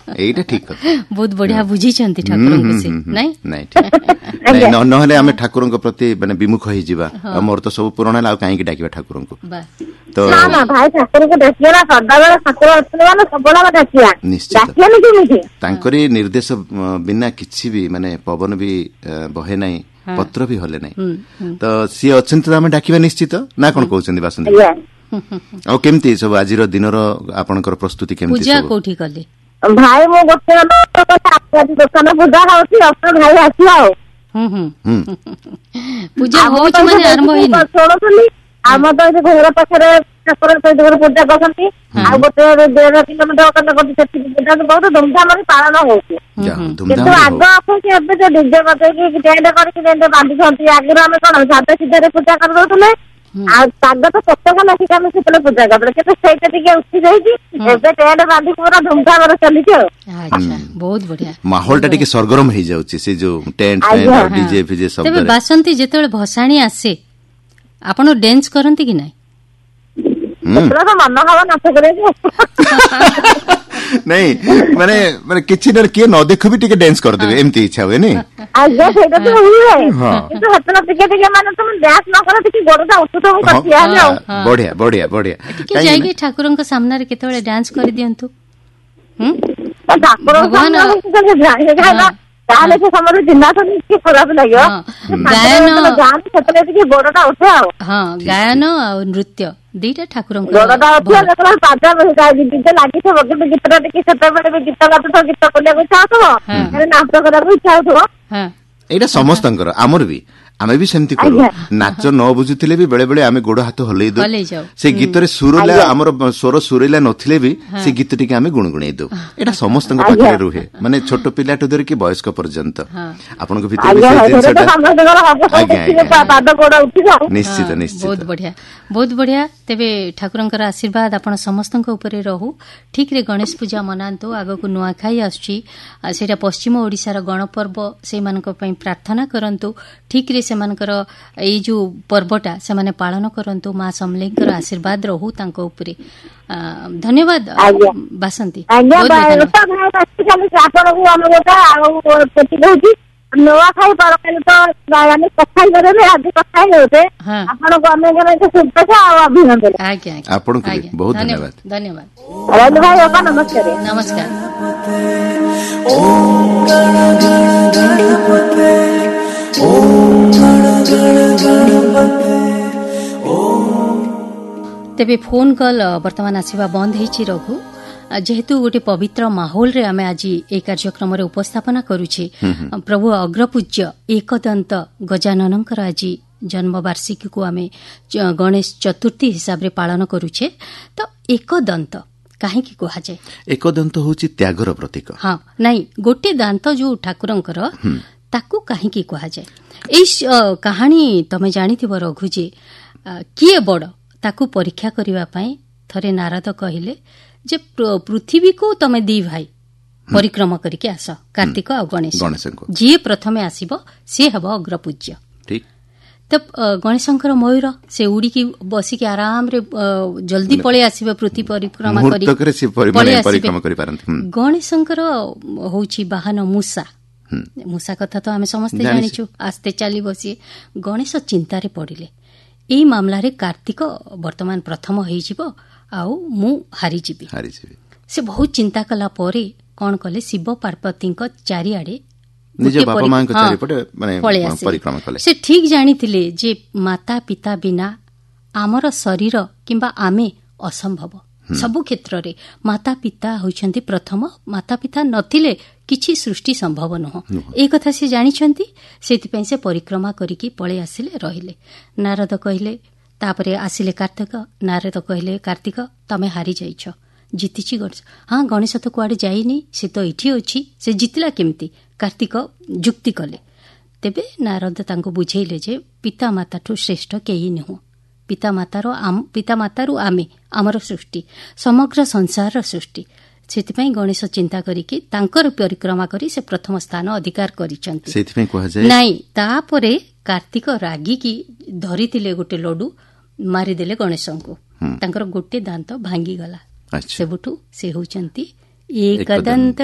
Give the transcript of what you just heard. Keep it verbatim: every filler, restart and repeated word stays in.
এইটা ঠিক কথা ବହୁତ ବଢିଆ ବୁଝିଛନ୍ତି ଠାକୁରଙ୍କୁ ସେ ନାଇଁ ନାଇଁ ନହେଲେ ଆମେ ଠାକୁରଙ୍କ ପ୍ରତି ମାନେ ବିମୁଖ ହେଇଯିବା ଆଉ ମୋର ତ ସବୁ ପୂରଣ ହେଲା ଆଉ କାହିଁକି ଡାକିବା ଠାକୁରଙ୍କୁ ତ ଭାଇ ଠାକୁରଙ୍କୁ ଡାକିବା ସଦାବେଳେ ଠାକୁର ଅଛନ୍ତି ମାନେ ସବୁବେଳେ ଡାକିବା ନିଶ୍ଚିତ ତାଙ୍କରି ନିର୍ଦ୍ଦେଶ ବିନା କିଛି ବି ମାନେ ପବନ ବି ବହେ ନାହିଁ ପତ୍ର ବି ହଲେ ନାହିଁ ତ ସିଏ ଅଛନ୍ତି ତ ଆମେ ଡାକିବା ନିଶ୍ଚିତ ନା କଣ କହୁଛନ୍ତି ବାସନ୍ତୀ ଆଉ କେମିତି ସବୁ ଆଜିର ଦିନର ଆପଣଙ୍କର ପ୍ରସ୍ତୁତି କେମିତି ପୂଜା କୋଉଠି କଲେ ଭାଇ ମୁଁ ଗୋଟେ ଦୋକାନ ପୂଜା ହଉଛି ଭାଇ ଆସିବ ଆଉ ପୂଜା ହଉଛି ମାନେ ଆରମ୍ଭ ହେଇନି ଶୁଣୁଥିଲି ଆମ ତ ଏଠି ଘର ପାଖରେ ଠାକୁର ସେଇଠି ପୂଜା କରୁଛନ୍ତି ଆଉ ଗୋଟେ ଦେଢ କିଲୋମିଟର ସେଠି ପୂଜା ବହୁତ ଧୁମଧାମରେ ପାଳନ ହଉଛି କିନ୍ତୁ ଆଗ ଅପେକ୍ଷା ଏବେ ଯୋଉ ଡିଜେ ବଜେଇକି ଟେଣ୍ଟ କରିକି ବାନ୍ଧୁଛନ୍ତି ଆଗରୁ ଆମେ କଣ ସାଧା ସିଧାରେ ପୂଜା କରିଦଉଥିଲେ ଆଉ ତାଗ ତ ପତାକା ଲାଗିକି ଆମେ ସେତେବେଳେ ପୂଜା କରିଦେଲେ କିନ୍ତୁ ସେଇଟା ଟିକେ ଉଠି ଯାଇଛି ଏବେ ଟେଣ୍ଟ ବାନ୍ଧିକି ପୁରା ଧୁମଧାମରେ ଚାଲିଛି ଆଉ ବହୁତ ବଢିଆ ମାହୋଲ ଟା ଟିକେ ସରଗରମ ହେଇଯାଉଛି ସେ ଯୋଉ ଟେଣ୍ଟ ଡିଜେ ଫିଜେ ସବୁ। ତେବେ ବାସନ୍ତୀ ଯେତେବେଳେ ଭସାଣି ଆସେ ଆପଣ ଡ୍ୟାନ୍ସ କରନ୍ତି କି ନାଇଁ ମନ ହବ ନାଚ କରିବାକୁ ନାଇଁ ମାନେ ମାନେ କିଛି କିଏ ନ ଦେଖୁ ବି ଟିକେ ଡ୍ୟାନ୍ସ କରିଦେବେ ଏମିତି ଇଚ୍ଛା ହୁଏନି ଆଜ୍ଞା ସେଇଟା ତ ହୁଏ କିନ୍ତୁ ହାତରେ ଟିକେ ଟିକେ ମାନେ ତମେ ଡ୍ୟାନ୍ସ ନ କର ଟିକେ ଗୋଡଟା ଉଠୁଥିବ ବଢିଆ ବଢିଆ ବଢିଆ ଟିକେ ଯାଇକି ଠାକୁରଙ୍କ ସାମ୍ନାରେ କେତେବେଳେ ଡ୍ୟାନ୍ସ କରିଦିଅନ୍ତୁ ଭଗବାନ ତାହେଲେ ସେ ସମୟରେ ଜିନ୍ଦାସ ଟିକେ ଖରାପ ଲାଗିବ ଗାୟନ ସେଥିରେ ଟିକେ ଗୋଡଟା ଉଠେ ଆଉ ହଁ ଗାୟନ ଆଉ ନୃତ୍ୟ ଦିଟା ଠାକୁରଙ୍କ ଗୋଡଟା ଉଠିବ ଯେତେବେଳେ ପାଦ ଗୀତ ଲାଗିଥିବ କିନ୍ତୁ ଗୀତଟା ଟିକେ ସେତେବେଳେ ବି ଗୀତ ଗାଧୁଥିବ ଗୀତ କରିବାକୁ ଇଚ୍ଛା ହଉଥିବ ନାଚ କରିବାକୁ ଇଚ୍ଛା ହଉଥିବ ଏଇଟା ସମସ୍ତଙ୍କର ଆମର ବି ଆମେ ବି ସେମିତି କରୁ ନାଚ ନ ବୁଝୁଥିଲେ ବି ବେଳେ ବେଳେ ଆମେ ଗୋଡ ହାତ ହଲେଇ ଦଉ ସେ ଗୀତରେ ସୁରିଲା ଆମର ସ୍ୱର ସୁରିଲା ନଥିଲେ ବି ସେ ଗୀତ ଟିକେ ଆମେ ଗୁଣଗୁଣେଇ ଦଉ ଏଇଟା ସମସ୍ତଙ୍କ ପାଖରେ ରୁହେ ମାନେ ଛୋଟ ପିଲାଠୁ ଧରିକି ବୟସ୍କ ପର୍ଯ୍ୟନ୍ତ ଆପଣଙ୍କ ଭିତରେ ନିଶ୍ଚିତ ନିଶ୍ଚିତ ବହୁତ ବଢିଆ ବହୁତ ବଢିଆ ତେବେ ଠାକୁରଙ୍କର ଆଶୀର୍ବାଦ ଆପଣ ସମସ୍ତଙ୍କ ଉପରେ ରହୁ ଠିକରେ ଗଣେଶ ପୂଜା ମନାନ୍ତୁ ଆଗକୁ ନୂଆଖାଇ ଆସୁଛି ସେଇଟା ପଶ୍ଚିମ ଓଡ଼ିଶାର ଗଣପର୍ବ ସେଇମାନଙ୍କ ପାଇଁ ପ୍ରାର୍ଥନା କରନ୍ତୁ ଠିକରେ ସେମାନଙ୍କର ଏଇ ଯୋଉ ପର୍ବଟା ସେମାନେ ପାଳନ କରନ୍ତୁ ମା ସମଲେଇଙ୍କର ଆଶୀର୍ବାଦ ରହୁ ତାଙ୍କ ଉପରେ ଧନ୍ୟବାଦ ବାସନ୍ତୀ ନୂଆଖାଇ ପର୍ବରେ ତ ଆମେ କଥା ହେଇପାରିଲେ ଆଜି କଥା ହେଇଯାଉଛେ ଆପଣଙ୍କୁ ଅନେକ ଅନେକ ଶୁଭେଚ୍ଛା ଆଉ ଅଭିନନ୍ଦନ ଆପଣଙ୍କୁ ବହୁତ ଧନ୍ୟବାଦ ଧନ୍ୟବାଦ ରହିଲୁ ଭାଇ ବାପା ନମସ୍କାର ନମସ୍କାର ତେବେ ଫୋନ୍ କଲ୍ ବର୍ତ୍ତମାନ ଆସିବା ବନ୍ଦ ହେଇଛି ରଘୁ ଯେହେତୁ ଗୋଟେ ପବିତ୍ର ମାହୋଲରେ ଆମେ ଆଜି ଏହି କାର୍ଯ୍ୟକ୍ରମରେ ଉପସ୍ଥାପନା କରୁଛେ ପ୍ରଭୁ ଅଗ୍ରପୂଜ୍ୟ ଏକଦନ୍ତ ଗଜାନନଙ୍କର ଆଜି ଜନ୍ମବାର୍ଷିକୀକୁ ଆମେ ଗଣେଶ ଚତୁର୍ଥୀ ହିସାବରେ ପାଳନ କରୁଛେ ତ ଏକଦନ୍ତ କାହିଁକି କୁହାଯାଏ ଏକଦନ୍ତ ହେଉଛି ତ୍ୟାଗର ପ୍ରତୀକ ହଁ ନାଇଁ ଗୋଟେ ଦାନ୍ତ ଯୋଉ ଠାକୁରଙ୍କର ତାକୁ କାହିଁକି କୁହାଯାଏ ଏଇ କାହାଣୀ ତମେ ଜାଣିଥିବ ରଘୁ ଯେ କିଏ ବଡ ତାକୁ ପରୀକ୍ଷା କରିବା ପାଇଁ ଥରେ ନାରଦ କହିଲେ ଯେ ପୃଥିବୀକୁ ତମେ ଦି ଭାଇ ପରିକ୍ରମା କରିକି ଆସ କାର୍ତ୍ତିକ ଆଉ ଗଣେଶ ଯିଏ ପ୍ରଥମେ ଆସିବ ସିଏ ହେବ ଅଗ୍ରପୂଜ୍ୟ ତ ଗଣେଶଙ୍କର ମୟୂର ସେ ଉଡ଼ିକି ବସିକି ଆରାମରେ ଜଲ୍ଦି ପଳେଇ ଆସିବେ ପୃଥ୍ୱୀ ପରିକ୍ରମା କରି ଗଣେଶଙ୍କର ହଉଛି ବାହନ ମୂଷା ମୂଷା କଥା ତ ଆମେ ସମସ୍ତେ ଜାଣିଛୁ ଆସ୍ତେ ଚାଲିବ ସିଏ ଗଣେଶ ଚିନ୍ତାରେ ପଡ଼ିଲେ ଏଇ ମାମଲାରେ କାର୍ତ୍ତିକ ବର୍ତ୍ତମାନ ପ୍ରଥମ ହେଇଯିବ ଆଉ ମୁଁ ହାରିଯିବି ସେ ବହୁତ ଚିନ୍ତା କଲା ପରେ କଣ କଲେ ଶିବ ପାର୍ବତୀଙ୍କ ଚାରିଆଡେ ସେ ଠିକ ଜାଣିଥିଲେ ଯେ ମାତା ପିତା ବିନା ଆମର ଶରୀର କିମ୍ବା ଆମେ ଅସମ୍ଭବ ସବୁ କ୍ଷେତ୍ରରେ ମାତା ପିତା ହେଉଛନ୍ତି ପ୍ରଥମ ମାତା ପିତା ନଥିଲେ କିଛି ସୃଷ୍ଟି ସମ୍ଭବ ନୁହଁ এই କଥା ସେ ଜାଣିଛନ୍ତି ସେଥିପାଇଁ ସେ ପରିକ୍ରମା କରିକି ପଳେଇ ଆସିଲେ ରହିଲେ ନାରଦ କହିଲେ ତାପରେ ଆସିଲେ କାର୍ତ୍ତିକ ନାରଦ କହିଲେ କାର୍ତ୍ତିକ ତମେ ହାରି ଯାଇଛ ଜିତିଛି ଗଣେଶ ହଁ ଗଣେଶ ତ କୁଆଡେ ଯାଇନି ସେ ତ ଏଠି ଅଛି ସେ ଜିତିଲା କେମିତି କାର୍ତ୍ତିକ ଯୁକ୍ତି କଲେ ତେବେ ନାରଦ ତାଙ୍କୁ ବୁଝେଇଲେ ଯେ ପିତାମାତାଠୁ ଶ୍ରେଷ୍ଠ କେହି ନୁହଁ ପିତାମାତାର ପିତାମାତାରୁ ଆମେ ଆମର ସୃଷ୍ଟି ସମଗ୍ର ସଂସାରର ସୃଷ୍ଟି ସେଥିପାଇଁ ଗଣେଶ ଚିନ୍ତା କରିକି ତାଙ୍କର ପରିକ୍ରମା କରି ସେ ପ୍ରଥମ ସ୍ଥାନ ଅଧିକାର କରିଛନ୍ତି ନାଇଁ ତାପରେ କାର୍ତ୍ତିକ ରାଗିକି ଧରିଥିଲେ ଗୋଟେ ଲଡୁ ମାରିଦେଲେ ଗଣେଶଙ୍କୁ ତାଙ୍କର ଗୋଟେ ଦାନ୍ତ ଭାଙ୍ଗିଗଲା ସେବୁଠୁ ସେ ହେଉଛନ୍ତି ଏକଦନ୍ତ